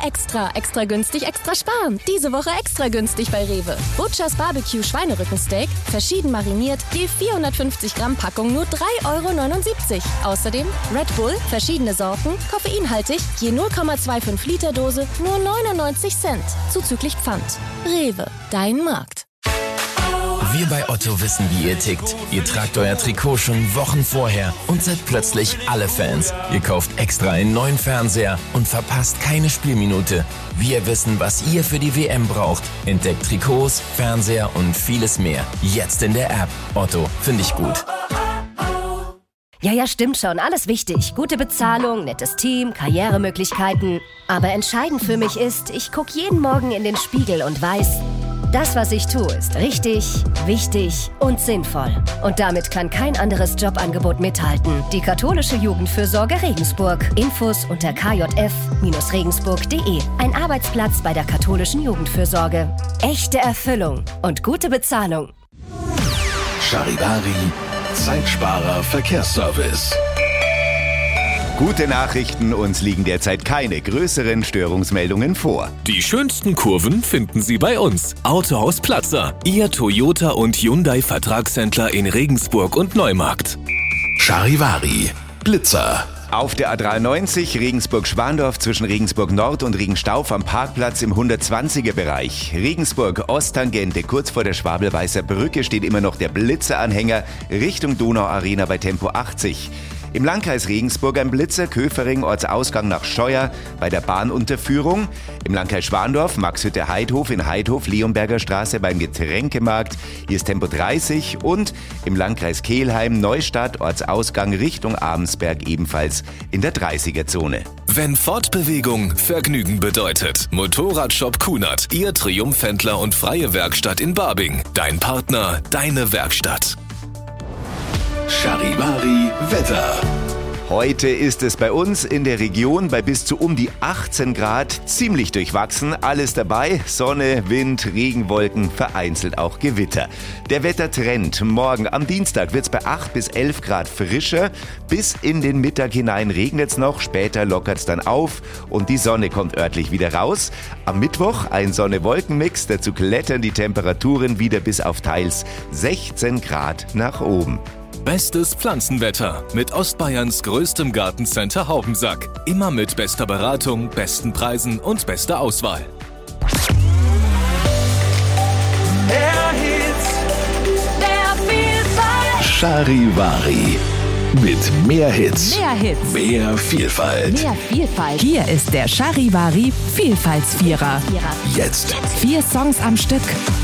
Extra. Extra günstig, extra sparen. Diese Woche extra günstig bei Rewe. Butchers Barbecue Schweinerückensteak, verschieden mariniert, je 450 Gramm Packung nur 3,79 €. Außerdem Red Bull, verschiedene Sorten, koffeinhaltig, je 0,25 Liter Dose, nur 99 Cent. Zuzüglich Pfand. Rewe, dein Markt. Wir bei Otto wissen, wie ihr tickt. Ihr tragt euer Trikot schon Wochen vorher und seid plötzlich alle Fans. Ihr kauft extra einen neuen Fernseher und verpasst keine Spielminute. Wir wissen, was ihr für die WM braucht. Entdeckt Trikots, Fernseher und vieles mehr. Jetzt in der App. Otto, finde ich gut. Ja, stimmt schon. Alles wichtig. Gute Bezahlung, nettes Team, Karrieremöglichkeiten. Aber entscheidend für mich ist, ich gucke jeden Morgen in den Spiegel und weiß, das, was ich tue, ist richtig, wichtig und sinnvoll. Und damit kann kein anderes Jobangebot mithalten. Die katholische Jugendfürsorge Regensburg. Infos unter kjf-regensburg.de. Ein Arbeitsplatz bei der katholischen Jugendfürsorge. Echte Erfüllung und gute Bezahlung. Charivari, Zeitsparer Verkehrsservice. Gute Nachrichten, uns liegen derzeit keine größeren Störungsmeldungen vor. Die schönsten Kurven finden Sie bei uns. Autohaus Platzer, Ihr Toyota und Hyundai Vertragshändler in Regensburg und Neumarkt. Charivari, Blitzer. Auf der A93 Regensburg-Schwandorf zwischen Regensburg Nord und Regenstauf am Parkplatz im 120er-Bereich. Regensburg Osttangente kurz vor der Schwabelweißer Brücke steht immer noch der Blitzeranhänger Richtung Donauarena bei Tempo 80. Im Landkreis Regensburg ein Blitzer, Köfering, Ortsausgang nach Scheuer bei der Bahnunterführung. Im Landkreis Schwandorf, Maxhütte-Heidhof in Heidhof, Leonberger Straße beim Getränkemarkt. Hier ist Tempo 30. Und im Landkreis Kelheim, Neustadt, Ortsausgang Richtung Abensberg ebenfalls in der 30er-Zone. Wenn Fortbewegung Vergnügen bedeutet. Motorradshop Kunert, Ihr Triumphhändler und freie Werkstatt in Barbing. Dein Partner, deine Werkstatt. Charivari Wetter. Heute ist es bei uns in der Region bei bis zu um die 18 Grad ziemlich durchwachsen. Alles dabei, Sonne, Wind, Regenwolken, vereinzelt auch Gewitter. Der Wettertrend: Morgen am Dienstag wird es bei 8 bis 11 Grad frischer. Bis in den Mittag hinein regnet es noch, später lockert es dann auf und die Sonne kommt örtlich wieder raus. Am Mittwoch ein Sonne-Wolken-Mix, dazu klettern die Temperaturen wieder bis auf teils 16 Grad nach oben. Bestes Pflanzenwetter mit Ostbayerns größtem Gartencenter Haubensack. Immer mit bester Beratung, besten Preisen und bester Auswahl. Der Hit, der Vielfalt. Charivari. Mit mehr Hits. Mehr Hits. Mehr Vielfalt. Mehr Vielfalt. Hier ist der Charivari Vielfaltsvierer. Jetzt. 4 Songs am Stück.